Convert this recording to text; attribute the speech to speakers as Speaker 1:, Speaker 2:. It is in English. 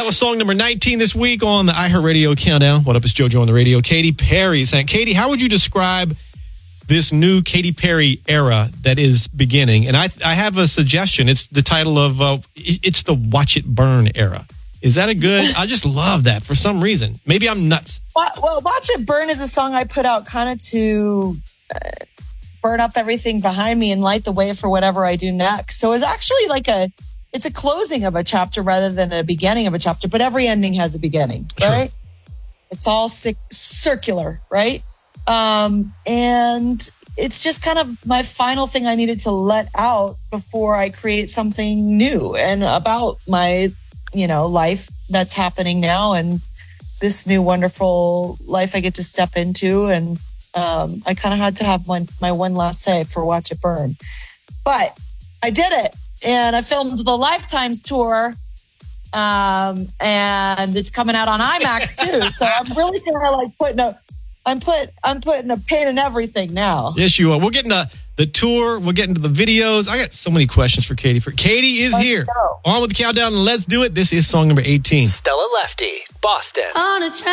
Speaker 1: was song number 19 this week on the iHeartRadio Countdown. What up, it's JoJo on the radio. Katy Perry saying, Katy, how would you describe this new Katy Perry era that is beginning? And I have a suggestion. It's the title of, it's the Watch It Burn era. Is that a good? I just love that for some reason. Maybe I'm nuts.
Speaker 2: Well, Watch It Burn is a song I put out kind of to burn up everything behind me and light the way for whatever I do next. So it's actually like it's a closing of a chapter rather than a beginning of a chapter, but every ending has a beginning, right? Sure. It's all circular, right? And it's just kind of my final thing I needed to let out before I create something new and about my life that's happening now and this new wonderful life I get to step into. And I kind of had to have my one last say for Watch It Burn. But I did it. And I filmed the Lifetimes tour. And it's coming out on IMAX too. So I'm really kind of like I'm putting a pin in everything now.
Speaker 1: Yes, you are. We'll get into the tour. We'll get into the videos. I got so many questions for Katy. Katy is here. On with the countdown, and let's do it. This is song number 18.
Speaker 3: Stella Lefty, Boston.